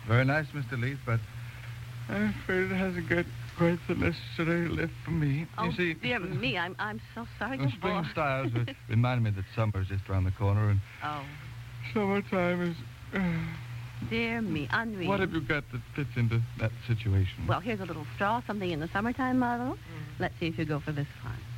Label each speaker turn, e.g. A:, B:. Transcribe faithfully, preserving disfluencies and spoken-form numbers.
A: Very nice, Mister Leith, but I'm afraid it hasn't got quite the necessary lift for me.
B: Oh,
A: you see,
B: dear me, I'm I'm so sorry
A: the
B: to
A: spring
B: bore.
A: styles uh, remind me that summer's just around the corner, and
B: Oh,
A: summertime is... Uh,
B: dear me, Henri.
A: what have you got that fits into that situation?
B: Well, here's a little straw, something in the summertime model. Let's see if you go for this one.